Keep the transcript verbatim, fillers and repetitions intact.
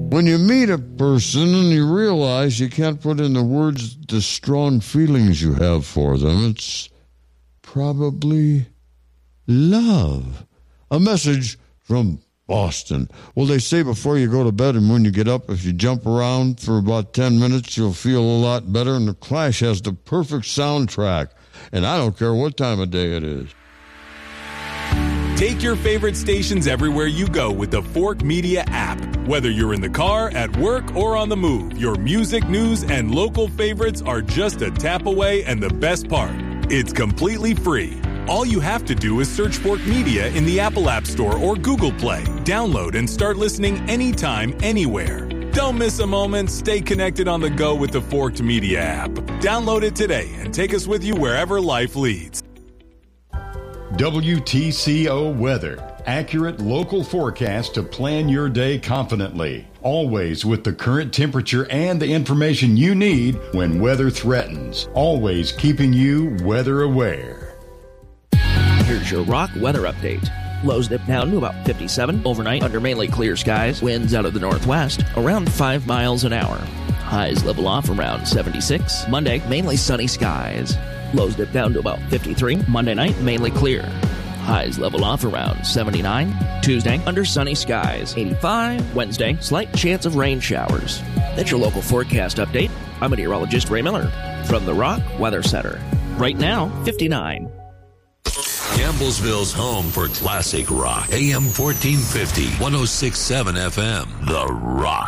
When you meet a person and you realize you can't put in the words the strong feelings you have for them, it's probably love. A message from Boston. Well, they say before you go to bed and when you get up, if you jump around for about ten minutes, you'll feel a lot better. And the Clash has the perfect soundtrack. And I don't care what time of day it is. Take your favorite stations everywhere you go with the Fork Media app. Whether you're in the car, at work, or on the move, your music, news, and local favorites are just a tap away, and the best part, it's completely free. All you have to do is search Fork Media in the Apple App Store or Google Play. Download and start listening anytime, anywhere. Don't miss a moment. Stay connected on the go with the Forked Media app. Download it today and take us with you wherever life leads. W T C O Weather. Accurate local forecast to plan your day confidently. Always with the current temperature and the information you need when weather threatens. Always keeping you weather aware. Here's your Rock weather update. Lows dip down to about fifty-seven. Overnight, under mainly clear skies. Winds out of the northwest, around five miles an hour. Highs level off around seventy-six. Monday, mainly sunny skies. Lows dip down to about fifty-three. Monday night, mainly clear. Highs level off around seventy-nine. Tuesday, under sunny skies, eighty-five. Wednesday, slight chance of rain showers. That's your local forecast update. I'm meteorologist Ray Miller from the Rock Weather Center. Right now, fifty-nine. Campbellsville's home for classic rock. A M fourteen fifty, one oh six point seven F M. The Rock.